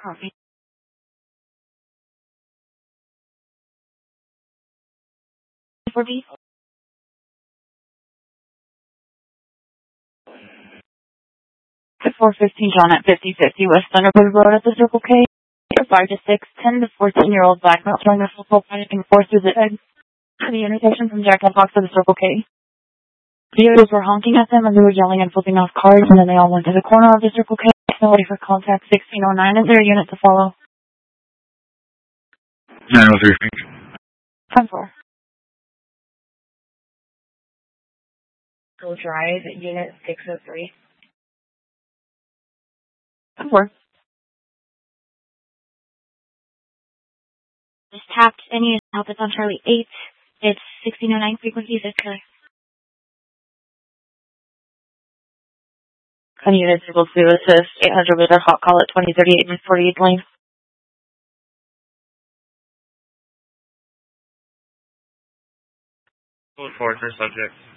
Copy. For B. 415 John at 5050 West Thunderbird Road at the Circle K. 5 to 6, 10 to 14-year-old black male throwing a football and forced through the egg to the intersection from Jack and Fox to the Circle K. Vehicles were honking at them and they were yelling and flipping off cars, and then they all went to the corner of the Circle K. Waiting for contact 1609. Is there a unit to follow? 903. 10-4. Go Drive, unit 603. 10-4. Just tapped any help. It's on Charlie 8. It's 1609 frequency. Is correct? Any units able to assist 800 with a hot call at 2038 and 48 lane. Code 4 for subject.